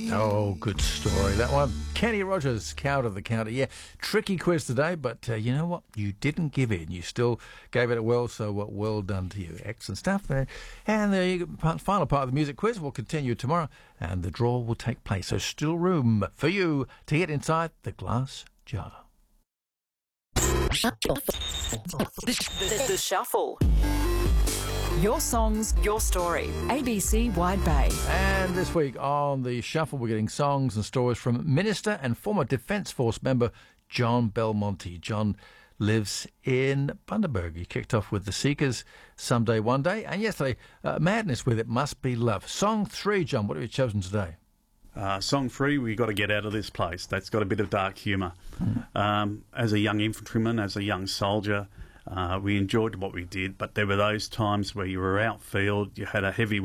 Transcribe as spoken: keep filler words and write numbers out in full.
Oh, good story, that one. Kenny Rogers, Coward of the Counter. Yeah, tricky quiz today, but uh, you know what? You didn't give in. You still gave it a well, so uh, well done to you. Excellent stuff. Uh, and the final part of the music quiz will continue tomorrow, and the draw will take place. So still room for you to get inside the glass jar. The, the Shuffle. Your songs, your story. A B C Wide Bay. And this week on The Shuffle, we're getting songs and stories from Minister and former Defence Force member John Belmonte. John lives in Bundaberg. He kicked off with The Seekers, Someday One Day, and yesterday, uh, Madness with It Must Be Love. Song three, John, what have you chosen today? Uh, song three, we got to get out of this place. That's got a bit of dark humour. Mm. Um, as a young infantryman, as a young soldier, uh, we enjoyed what we did, but there were those times where you were outfield, you had a heavy